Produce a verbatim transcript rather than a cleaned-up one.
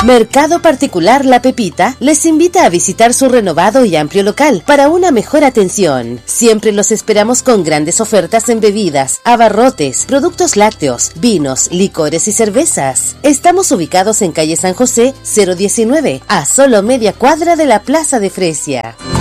Mercado Particular La Pepita les invita a visitar su renovado y amplio local para una mejor atención. Siempre los esperamos con grandes ofertas en bebidas, abarrotes, productos lácteos, vinos, licores y cervezas. Estamos ubicados en calle San José cero diecinueve, a solo media cuadra de la Plaza de Fresia.